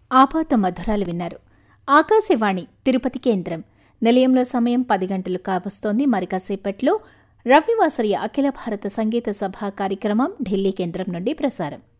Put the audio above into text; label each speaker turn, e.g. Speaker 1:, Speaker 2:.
Speaker 1: ఆపాత మధురాలు విన్నారు. ఆకాశవాణి తిరుపతి కేంద్రం. నిలయంలో సమయం 10 గంటలు కావస్తోంది. మరి కాసేపట్లో రవివాసరి అఖిల భారత సంగీత సభ కార్యక్రమం ఢిల్లీ కేంద్రం నుండి ప్రసారం.